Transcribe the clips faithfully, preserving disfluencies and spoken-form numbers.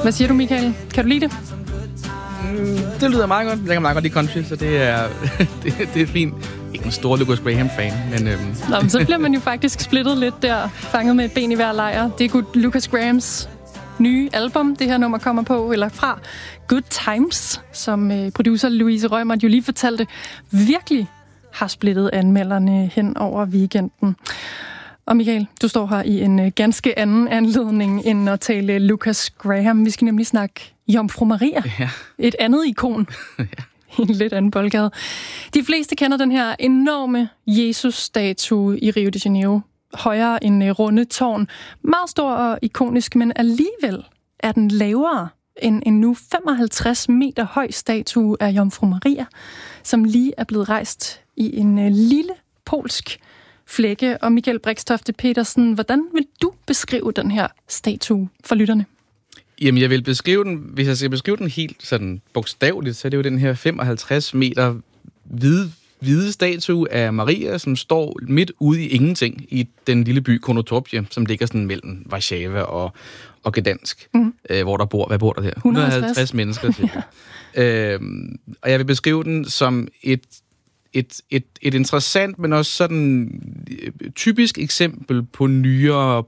Hvad siger du, Michael? Kan du lide det? Mm, det lyder meget godt. Jeg kan meget godt lide country, så det er, det, det er fint. Ikke en stor Lucas Graham-fan, men... Øhm. Nå, men så bliver man jo faktisk splittet lidt der, fanget med et ben i hver lejr. Det er Good Lucas Grahams nye album, det her nummer kommer på, eller fra Good Times, som øh, producer Louise Rømert jo lige fortalte, virkelig har splittet anmelderne hen over weekenden. Og Michael, du står her i en øh, ganske anden anledning end at tale Lucas Graham. Vi skal nemlig snakke Jomfru Maria, ja. Et andet ikon. ja. En lidt anden boldgade. De fleste kender den her enorme Jesus-statue i Rio de Janeiro. Højere end runde tårn. Meget stor og ikonisk, men alligevel er den lavere end en nu femoghalvtreds meter høj statue af Jomfru Maria, som lige er blevet rejst i en lille polsk flække. Og Michael Brixtofte Petersen, hvordan vil du beskrive den her statue for lytterne? Jamen, jeg vil beskrive den, hvis jeg skal beskrive den helt sådan bogstaveligt, så er det jo den her femoghalvtreds meter hvide, hvide statue af Maria, som står midt ude i ingenting i den lille by Konotopje, som ligger sådan mellem Warszawa og, og Gdansk, mm. øh, hvor der bor, hvad bor der der? et hundrede og halvtreds, et hundrede og halvtreds mennesker. ja. øhm, og jeg vil beskrive den som et Et, et, et interessant, men også sådan typisk eksempel på nyere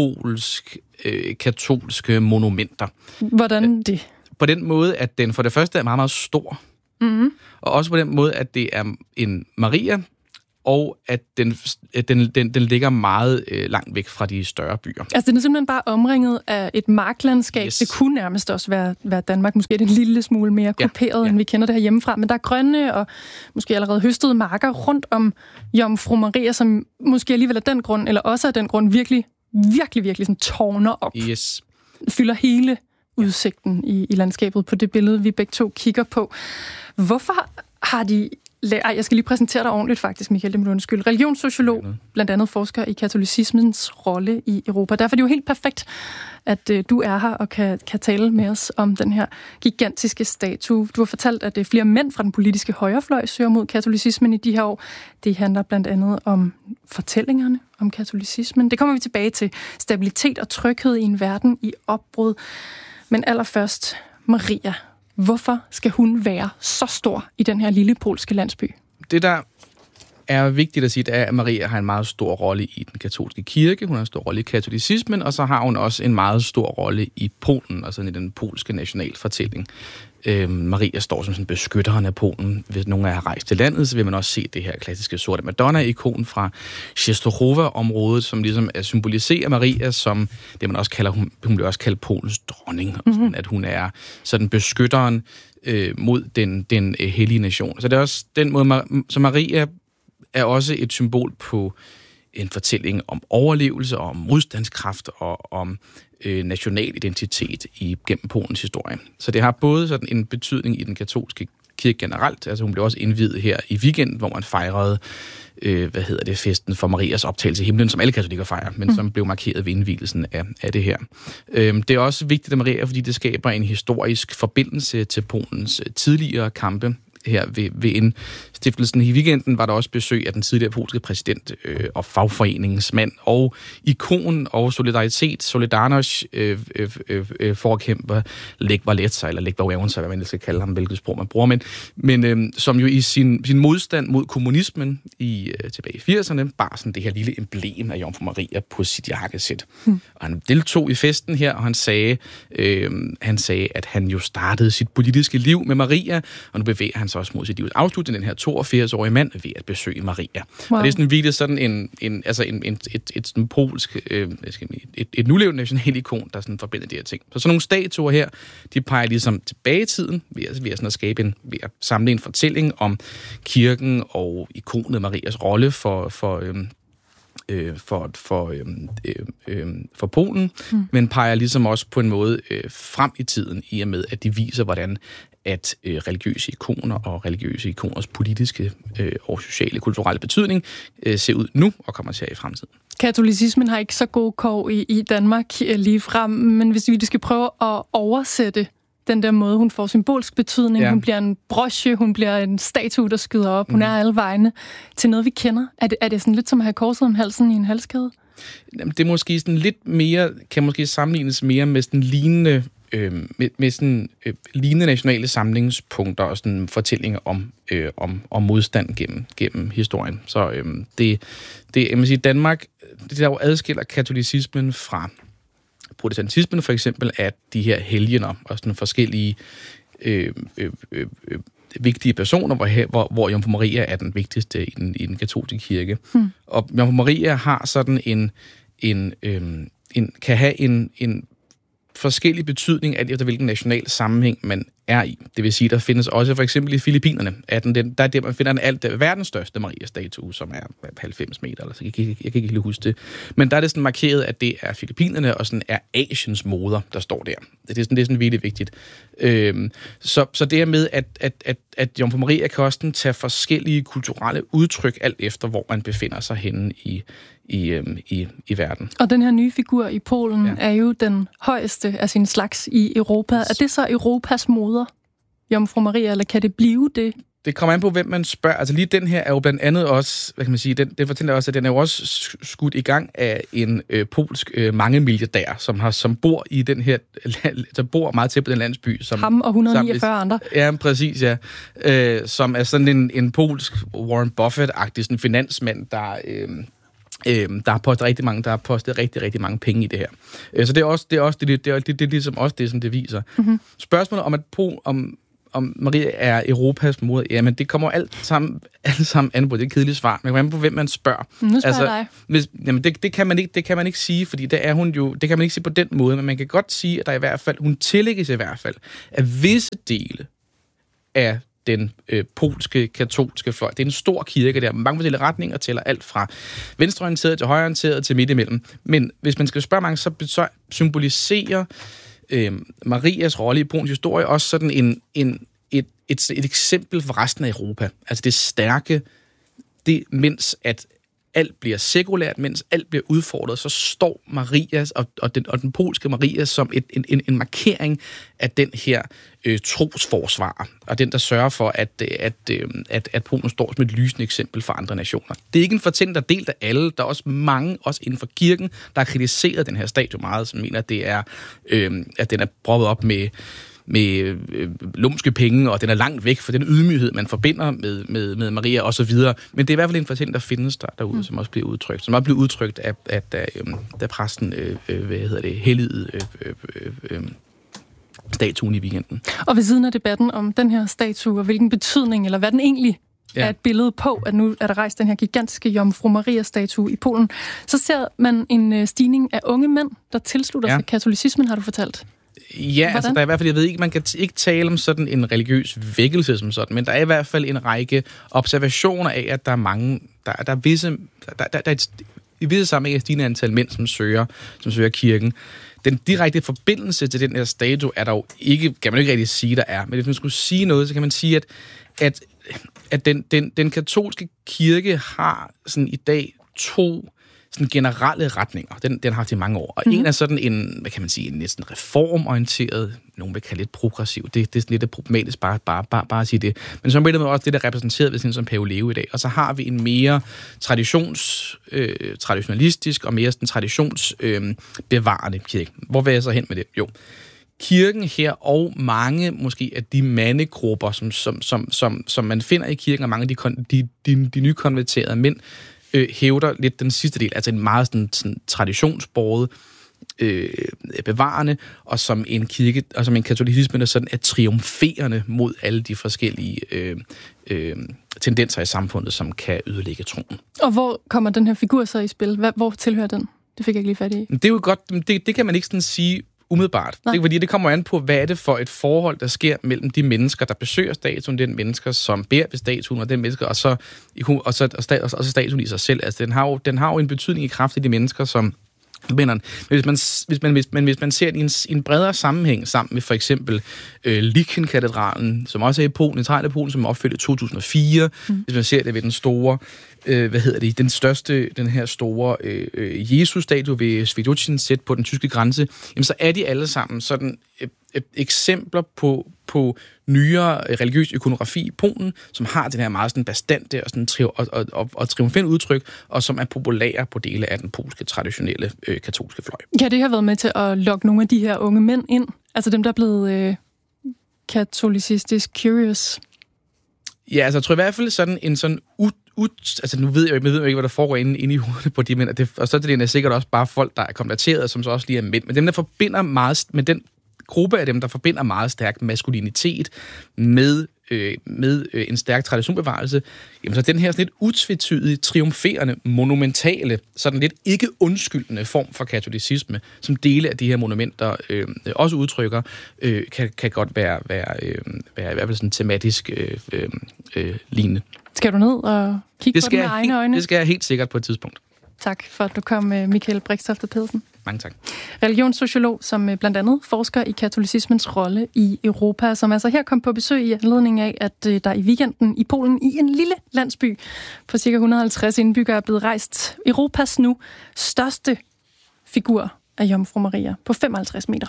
polsk øh, katolske monumenter. Hvordan det? På den måde, at den for det første er meget, meget stor. Mm-hmm. Og også på den måde, at det er en Maria, og at den, den, den, den ligger meget øh, langt væk fra de større byer. Altså, den er simpelthen bare omringet af et marklandskab. Yes. Det kunne nærmest også være, være Danmark. Måske er det en lille smule mere kuperet, ja, ja. end vi kender det her hjemmefra. Men der er grønne og måske allerede høstede marker rundt om Jomfru Maria, som måske alligevel af den grund, eller også af den grund, virkelig, virkelig, virkelig sådan tårner op. Yes. Fylder hele udsigten i, i landskabet på det billede, vi begge to kigger på. Hvorfor har de... Ej, jeg skal lige præsentere dig ordentligt faktisk, Michael, det må du undskylde. Religionssociolog, blandt andet forsker i katolicismens rolle i Europa. Derfor er det jo helt perfekt, at øh, du er her og kan, kan tale med os om den her gigantiske statue. Du har fortalt, at det er flere mænd fra den politiske højrefløj søger mod katolicismen i de her år. Det handler blandt andet om fortællingerne om katolicismen. Det kommer vi tilbage til. Stabilitet og tryghed i en verden i opbrud. Men allerførst, Maria. Hvorfor skal hun være så stor i den her lille polske landsby? Det, der er vigtigt at sige, det er, at Maria har en meget stor rolle i den katolske kirke. Hun har en stor rolle i katolicismen, og så har hun også en meget stor rolle i Polen, altså i den polske nationalfortælling. Øhm, Maria står som sådan beskytteren af Polen. Hvis nogen af jer har rejst til landet, så vil man også se det her klassiske sorte Madonna-ikon fra Częstochowa-området, som ligesom symboliserer Maria som det, man også kalder, hun, hun bliver også kaldt Polens dronning, mm-hmm. at hun er sådan beskytteren øh, mod den, den øh, hellige nation. Så det er også den måde, så Maria er også et symbol på en fortælling om overlevelse, om modstandskraft og om øh, national identitet i, gennem Polens historie. Så det har både sådan en betydning i den katolske kirke generelt, altså hun blev også indviet her i weekenden, hvor man fejrede, øh, hvad hedder det, festen for Marias optagelse i himlen, som alle katolikker fejrer, men mm. som blev markeret ved indvielsen af, af det her. Øh, det er også vigtigt at Maria, fordi det skaber en historisk forbindelse til Polens tidligere kampe. Her ved, ved indstiftelsen i weekenden var der også besøg af den tidligere polske præsident øh, og fagforeningsmand og ikon og solidaritet, Solidarność øh, øh, øh, forkæmper Lech Walesa, eller Lech Wałęsa, hvad man skal kalde ham, hvilket sprog man bruger, men, men øh, som jo i sin, sin modstand mod kommunismen i øh, tilbage i firserne, bare sådan det her lille emblem af Jomfru Maria på sit jakkesæt. Hmm. Og han deltog i festen her, og han sagde, øh, han sagde, at han jo startede sit politiske liv med Maria, og nu bevæger han sig også mod sit livs afslutning, den her toogfirs-årige mand ved at besøge Maria. Wow. Og det er sådan virkelig sådan en, en altså en, en, et, et sådan polsk, øh, et, et nulevende nationalikon, der sådan forbinder de her ting. Så sådan nogle statuer her, de peger ligesom tilbage i tiden, ved at, ved at, sådan at skabe en, ved at samle en fortælling om kirken og ikonet Marias rolle for, for øh, Øh, for, for, øh, øh, for Polen, mm. men peger ligesom også på en måde øh, frem i tiden, i og med, at de viser, hvordan at øh, religiøse ikoner og religiøse ikoners politiske øh, og sociale, kulturelle betydning øh, ser ud nu og kommer til at i fremtiden. Katolicismen har ikke så gode kår i, i Danmark lige frem, men hvis vi skal prøve at oversætte den der måde, hun får symbolsk betydning. Ja. Hun bliver en broche, hun bliver en statue, der skyder op. Hun mm. er alle vegne til noget, vi kender. Er det, er det sådan lidt som at have korset om halsen i en halskæde? Jamen, det er måske sådan lidt mere, kan måske sammenlignes mere med sådan lignende øh, med, med sådan øh, lignende nationale samlingspunkter og sådan fortællinger om, øh, om, om modstand gennem, gennem historien. Så øh, det, det, jeg må sige, Danmark, det der jo adskiller katolicismen fra protestantismen for eksempel, at de her helgener og sådan forskellige øh, øh, øh, øh, vigtige personer, hvor, hvor, hvor Jomfru Maria er den vigtigste i den, i den katolske kirke. Hmm. Og Jomfru Maria har sådan en, en, øh, en kan have en, en forskellig betydning alt efter hvilken national sammenhæng man er i. Det vil sige, der findes også for eksempel i Filippinerne, at den, der er der, man finder den alt der, verdens største Maria-statue, som er halvfems meter, eller så jeg, jeg, jeg, jeg kan ikke helt huske det. Men der er det sådan markeret, at det er Filippinerne, og sådan er Asiens moder, der står der. Det er sådan, det er sådan virkelig vigtigt. Øhm, så, så det her med, at, at, at, at Jomfru Maria kan også tage forskellige kulturelle udtryk, alt efter hvor man befinder sig henne i I, øhm, i, i verden. Og den her nye figur i Polen ja. er jo den højeste af sin slags i Europa. Er det så Europas moder, Jomfru Maria, eller kan det blive det? Det kommer an på, hvem man spørger. Altså lige den her er jo blandt andet også, hvad kan man sige, den, den fortæller også, at den er jo også skudt i gang af en øh, polsk øh, mangemilliardær, som har som bor i den her, der bor meget tæt på den landsby. Som, Ham og et hundrede og niogfyrre andre. Ja, præcis, ja. Øh, som er sådan en, en polsk Warren Buffett-agtig sådan finansmand, der... Øh, Øhm, der har postet rigtig mange, der har postet rigtig, rigtig mange penge i det her. Øh, så det er også det er også det det det, det, det er ligesom også det, som det viser. Mm-hmm. Spørgsmålet om at på, om om Maria er Europas moder, jamen det kommer alt sammen alt sammen an på det kedelige svar. Man kan an på hvem man spørger. Nu spørger altså, dig. Hvis, jamen det, det kan man ikke det kan man ikke sige, fordi det er hun jo det kan man ikke sige på den måde, men man kan godt sige at der i hvert fald hun tillægges i hvert fald at visse dele af den øh, polske katolske fløj. Det er en stor kirke der, med mange forskellige retninger, tæller alt fra venstreorienteret til højreorienteret til midt imellem. Men hvis man skal spørge mange, så, så symboliserer øh, Marias rolle i Polens historie også sådan en, en, et, et, et eksempel for resten af Europa. Altså det stærke, det mens at alt bliver sekulært, mens alt bliver udfordret, så står Marias og, og, den, og den polske Maria som et, en, en, en markering af den her øh, trosforsvar, og den, der sørger for, at, at, at, at Polen står som et lysende eksempel for andre nationer. Det er ikke en fortælling, der er delt af alle. Der er også mange, også inden for kirken, der har kritiseret den her statue meget, som mener, at, det er, øh, at den er proppet op med med øh, lumske penge, og den er langt væk fra den ydmyghed, man forbinder med, med, med Maria og så videre. Men det er i hvert fald en fortælling, der findes der derude, mm. som også bliver udtrykt. Som også bliver udtrykt af, af, af øh, da præsten, øh, hvad hedder det, helligede øh, øh, øh, statuen i weekenden. Og ved siden af debatten om den her statue, og hvilken betydning, eller hvad den egentlig ja. er et billede på, at nu er der rejst den her gigantiske Jomfru Maria-statue i Polen, så ser man en stigning af unge mænd, der tilslutter ja. sig katolicismen, har du fortalt. Ja, Hvordan? altså der er i hvert fald, jeg ved ikke, man kan t- ikke tale om sådan en religiøs vækkelse som sådan, men der er i hvert fald en række observationer af, at der er mange, der, der er visse, der, der, der er et, i visse sammenhæng et stigende antal mænd, som søger, som søger kirken. Den direkte forbindelse til den her statue er der jo ikke, kan man ikke rigtig sige, der er. Men hvis man skulle sige noget, så kan man sige, at, at, at den, den, den katolske kirke har sådan i dag to sådan generelle retninger. Den, den har haft i mange år. Og mm. en er sådan en, hvad kan man sige, en næsten reformorienteret, nogen vil kalde lidt progressiv. Det, det er sådan lidt problematisk bare, bare, bare, bare at sige det. Men så er det også det, der er repræsenteret ved sådan som Pave Leo i dag. Og så har vi en mere traditions, øh, traditionalistisk og mere sådan traditionsbevarende øh, kirke. Hvor vil jeg så hen med det? Jo. Kirken her og mange måske af de mandegrupper, som, som, som, som, som man finder i kirken, og mange af de, de, de, de nykonverterede mænd, Øh, hævder lidt den sidste del, altså en meget sådan, sådan traditionsbåret, øh, bevarende, og som en kirke, og som en katolicisme, der sådan er triumferende mod alle de forskellige øh, øh, tendenser i samfundet, som kan ødelægge troen. Og hvor kommer den her figur så i spil? Hvor tilhører den? Det fik jeg ikke lige fat i. Det er jo godt, det, det kan man ikke sådan sige umiddelbart. Det er fordi, det kommer an på, hvad er det for et forhold, der sker mellem de mennesker, der besøger statuen, den mennesker, som beder ved statuen, og den mennesker, og så, og så, og statuen, og så statuen i sig selv. Altså, den har jo, den har jo en betydning i kraft af de mennesker, som Men hvis man, hvis man, hvis man, hvis man ser det i en, i en bredere sammenhæng sammen med for eksempel øh, Lichen-katedralen, som også er i Polen, i centrale Polen, som er opført i to tusind og fire, mm. hvis man ser det ved den store, øh, hvad hedder det, den største, den her store øh, Jesus-statue ved Svidocin sæt på den tyske grænse, jamen så er de alle sammen sådan øh, øh, eksempler på, på nyere religiøs ikonografi i Polen, som har den her meget sådan bastante og, sådan tri- og, og, og, og triumferende udtryk, og som er populære på dele af den polske traditionelle øh, katolske fløj. Kan det have været med til at lokke nogle af de her unge mænd ind? Altså dem, der er blevet øh, katolicistisk curious. Ja, altså jeg tror i hvert fald sådan en sådan ud, ud altså nu ved jeg jo ikke, ikke, hvad der foregår inde, inde i hovedet på de mænd, og, det, og så er det sikkert også bare folk, der er konverteret, som så også lige er mænd. Men dem, der forbinder meget, med den gruppe af dem, der forbinder meget stærk maskulinitet med, øh, med øh, en stærk traditionbevarelse, jamen så den her sådan lidt utvetydige, triumferende, monumentale, sådan lidt ikke undskyldende form for katolicisme, som dele af de her monumenter øh, også udtrykker, øh, kan, kan godt være, være, øh, være i hvert fald sådan tematisk øh, øh, øh, lignende. Skal du ned og kigge det på den med egne øjne? Det skal jeg helt sikkert på et tidspunkt. Tak for, at du kom, Michael Brixtofte Pedersen. Mange tak. Religionssociolog, som blandt andet forsker i katolicismens rolle i Europa, som altså her kom på besøg i anledning af, at der i weekenden i Polen i en lille landsby på ca. et hundrede og halvtreds indbyggere er blevet rejst Europas nu største figur af Jomfru Maria på femoghalvtreds meter.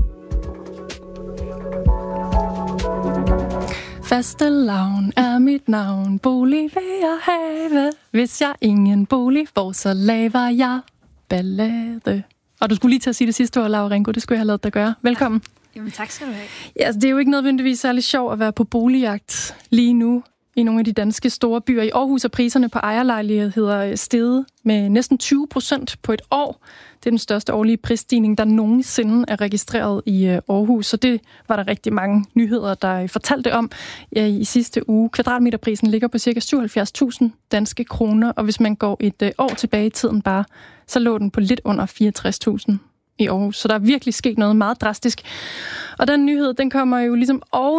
Fastelavn er mit navn, bolig vil jeg have. Hvis jeg ingen bolig får, så laver jeg ballade. Og du skulle lige til at sige det sidste ord, Laura Ringo. Det skulle jeg have lavet dig gøre. Velkommen. Jamen tak skal du have. Ja, altså, det er jo ikke nødvendigvis særlig sjovt at være på boligjagt lige nu i nogle af de danske store byer. I Aarhus er priserne på ejerlejligheder steget med næsten tyve procent på et år. Det er den største årlige prisstigning, der nogensinde er registreret i Aarhus. Så det var der rigtig mange nyheder, der fortalte om ja, i sidste uge. Kvadratmeterprisen ligger på ca. syvoghalvfjerds tusind danske kroner, og hvis man går et år tilbage i tiden bare, så lå den på lidt under fireogtres tusind i Aarhus. Så der er virkelig sket noget meget drastisk. Og den nyhed, den kommer jo ligesom oven